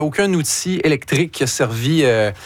aucun outil électrique qui a servi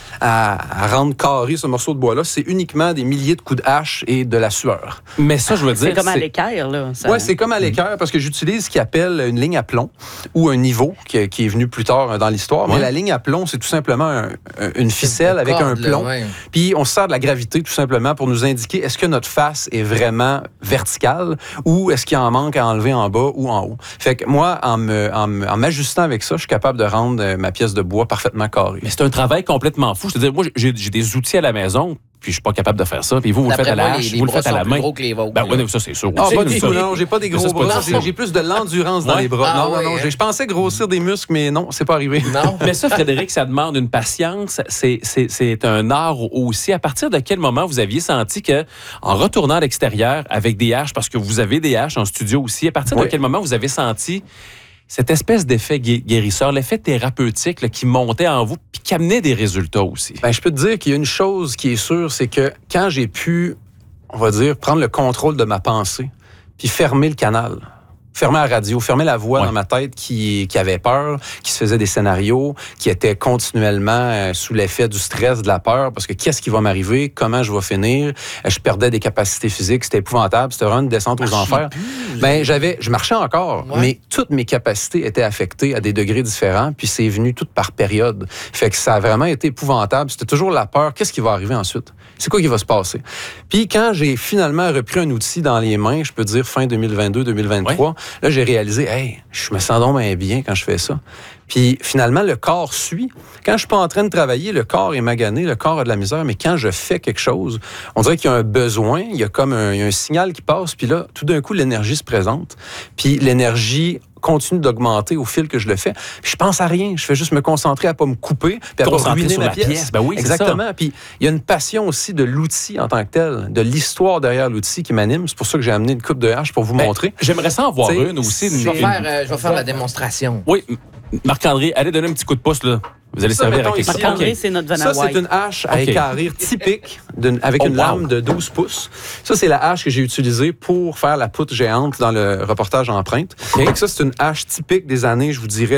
à rendre carré ce morceau de bois-là. C'est uniquement des milliers de coups de hache et de la sueur. Mais ça, je veux dire... C'est comme à l'équerre, là. Oui, c'est comme à l'équerre, parce que j'utilise ce qu'ils appelle une ligne à plomb ou un niveau, qui est venu plus tard dans l'histoire. Mais la ligne à plomb, c'est tout simplement une ficelle avec un plomb. Puis on se sert de la gravité, tout simplement, pour nous indiquer est-ce que notre face est vraiment verticale ou est-ce qu'il en manque à enlever en bas ou en haut. Fait que moi, en m'ajustant avec ça, je suis capable de rendre ma pièce de bois parfaitement carrée. Mais c'est un travail complètement fou. C'est-à-dire, moi, j'ai des outils à la maison, puis je suis pas capable de faire ça. Puis vous le faites à la hache, vous le faites à la main. Les bras sont plus gros que les vôtres. Ben oui, ça, c'est sûr. Ah, pas du tout, non. J'ai pas des gros bras. J'ai plus de l'endurance dans les bras. Non. Je pensais grossir des muscles, mais non, c'est pas arrivé. Non. Mais ça, Frédéric, ça demande une patience. C'est un art aussi. À partir de quel moment vous aviez senti que, en retournant à l'extérieur avec des haches, parce que vous avez des haches en studio aussi, à partir de quel moment vous avez senti cette espèce d'effet guérisseur, l'effet thérapeutique là, qui montait en vous puis qui amenait des résultats aussi? Ben, je peux te dire qu'il y a une chose qui est sûre, c'est que quand j'ai pu, on va dire, prendre le contrôle de ma pensée puis fermer le canal, fermer la radio, fermer la voix dans ma tête qui avait peur, qui se faisait des scénarios, qui était continuellement sous l'effet du stress, de la peur, parce que qu'est-ce qui va m'arriver, comment je vais finir, je perdais des capacités physiques, c'était épouvantable, c'était vraiment une descente aux enfers. Ben, je marchais encore, mais toutes mes capacités étaient affectées à des degrés différents, puis c'est venu tout par période. Fait que ça a vraiment été épouvantable. C'était toujours la peur, qu'est-ce qui va arriver ensuite? C'est quoi qui va se passer? Puis quand j'ai finalement repris un outil dans les mains, je peux dire fin 2022-2023, là, j'ai réalisé, hey, je me sens donc bien quand je fais ça. Puis finalement, le corps suit. Quand je suis pas en train de travailler, le corps est magané, le corps a de la misère, mais quand je fais quelque chose, on dirait qu'il y a un besoin, il y a comme un signal qui passe, puis là, tout d'un coup, l'énergie se présente. Puis l'énergie continue d'augmenter au fil que je le fais. Puis je pense à rien, je fais juste me concentrer à pas me couper, puis à pas ruiner ma pièce. Ben oui, exactement. Puis il y a une passion aussi de l'outil en tant que tel, de l'histoire derrière l'outil qui m'anime. C'est pour ça que j'ai amené une coupe de hache pour vous montrer. J'aimerais ça en voir une aussi. Je vais faire la démonstration. Oui, Marc-André, allez donner un petit coup de pouce, là. Vous allez servir à quelque chose. Marc-André, c'est notre Vanna White. Ça, c'est une hache à équarrir typique avec une lame de 12 pouces. Ça, c'est la hache que j'ai utilisée pour faire la poutre géante dans le reportage Empreinte. Et ça, c'est une hache typique des années, je vous dirais,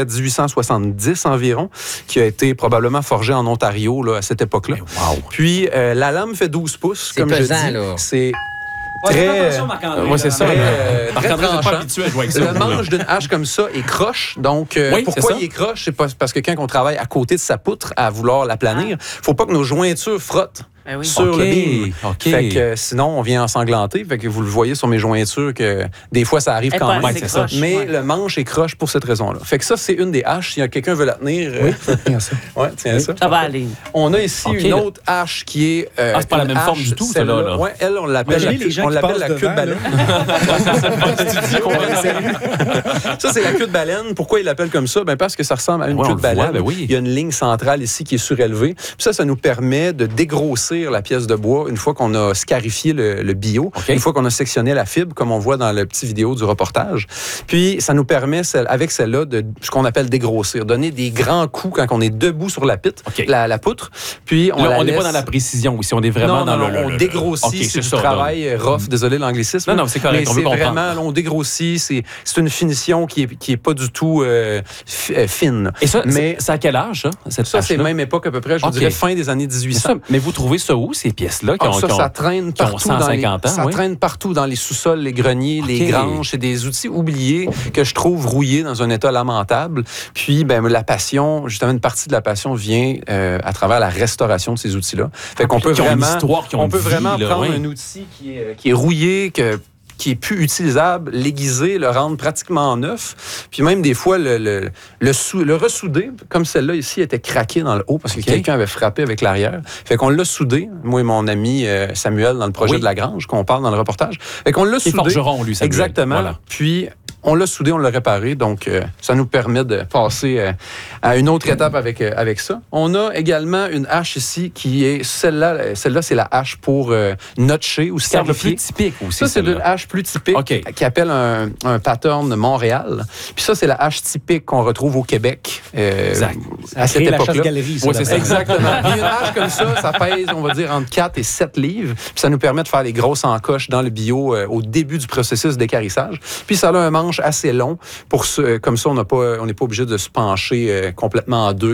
1870 environ, qui a été probablement forgée en Ontario là, à cette époque-là. Puis, la lame fait 12 pouces, comme pesant, je dis. là. C'est... Oui, c'est ça. Marc-André n'est pas habitué à jouer avec ça. Le manche d'une hache comme ça est croche. Donc, pourquoi il est croche? C'est parce que quand on travaille à côté de sa poutre à vouloir l'aplanir, faut pas que nos jointures frottent. Sur le beam. Fait que sinon, on vient ensanglanter. Fait que vous le voyez sur mes jointures que des fois, ça arrive quand même. C'est ça. Mais le manche est croche pour cette raison-là. Fait que ça, c'est une des haches. Si quelqu'un veut la tenir... tiens ça. Ouais, tiens ça. Ça va aller. On a ici une autre hache qui est... c'est pas la même forme du tout, celle-là. Ouais, elle, on l'appelle la queue de baleine. Ça, c'est la queue de baleine. Pourquoi ils l'appellent comme ça? Ben parce que ça ressemble à une queue de baleine. Il y a une ligne centrale ici qui est surélevée. Puis ça nous permet de dégrossir la pièce de bois une fois qu'on a scarifié le bio, une fois qu'on a sectionné la fibre, comme on voit dans le petit vidéo du reportage. Puis, ça nous permet, avec celle-là, de ce qu'on appelle dégrossir, donner des grands coups quand on est debout sur la poutre. Puis, on n'est pas dans la précision ici, on est vraiment on dégrossit, c'est du travail rough, désolé l'anglicisme. Non, c'est correct, mais c'est vraiment, on dégrossit, c'est une finition qui est pas du tout fine. Et ça, c'est à quel âge, ça? Ça, c'est même époque à peu près, je vous dirais fin des années 1800. Mais vous trouvez ça où, ces pièces-là ça traîne partout 150 ans? Ça traîne partout dans les sous-sols, les greniers, les granges. C'est des outils oubliés que je trouve rouillés dans un état lamentable. Puis, la passion, justement, une partie de la passion vient à travers la restauration de ces outils-là. Fait qu'on peut vraiment prendre un outil qui est rouillé, qui est plus utilisable, l'aiguiser, le rendre pratiquement neuf. Puis même des fois, le ressouder, comme celle-là ici, était craquée dans le haut parce que quelqu'un avait frappé avec l'arrière. Fait qu'on l'a soudé, moi et mon ami Samuel, dans le projet de la Grange, qu'on parle dans le reportage. Fait qu'on l'a soudé. Forgeron, lui, Samuel. Exactement. Voilà. Puis, on l'a soudé, on l'a réparé. Donc, ça nous permet de passer à une autre étape avec ça. On a également une hache ici qui est celle-là. Celle-là, c'est la hache pour notcher ou scarifier. C'est plus typique aussi. Ça, c'est une hache plus typique qui appelle un pattern Montréal. Puis ça, c'est la hache typique qu'on retrouve au Québec à cette époque-là. Oui, c'est ça. Exactement. Puis une hache comme ça pèse, on va dire, entre 4 et 7 livres. Puis ça nous permet de faire les grosses encoches dans le bio au début du processus d'équarrissage. Puis ça a un manche assez long. Comme ça, on n'est pas obligé de se pencher complètement en deux